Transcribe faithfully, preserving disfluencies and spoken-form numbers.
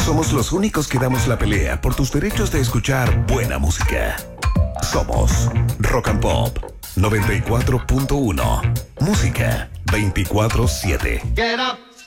Somos los únicos que damos la pelea por tus derechos de escuchar buena música. Somos Rock and Pop noventa y cuatro punto uno. Música veinticuatro siete. Get up.